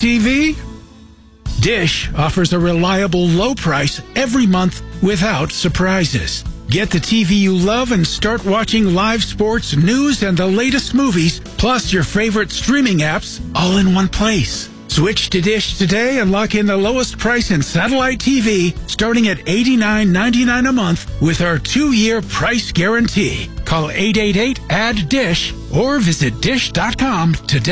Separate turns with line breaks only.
TV? Dish offers a reliable low price every month without surprises. Get the TV you love and start watching live sports, news, and the latest movies, plus your favorite streaming apps, all in one place. Switch to Dish today and lock in the lowest price in satellite TV, starting at $89.99 a month with our 2-year price guarantee. Call 888-ADD-DISH or visit dish.com today.